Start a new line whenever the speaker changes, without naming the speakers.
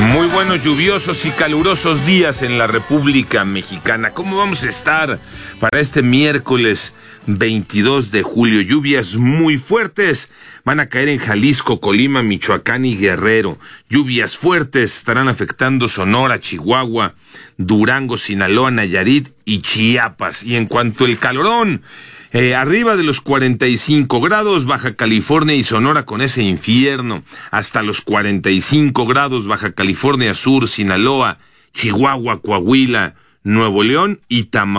Muy buenos, lluviosos y calurosos días en la República Mexicana. ¿Cómo vamos a estar para este miércoles 22 de julio? Lluvias muy fuertes van a caer en Jalisco, Colima, Michoacán y Guerrero. Lluvias fuertes estarán afectando Sonora, Chihuahua, Durango, Sinaloa, Nayarit y Chiapas. Y en cuanto al calorón, arriba de los 45 grados, Baja California y Sonora con ese infierno. Hasta los 45 grados, Baja California Sur, Sinaloa, Chihuahua, Coahuila, Nuevo León y Tamaulipas.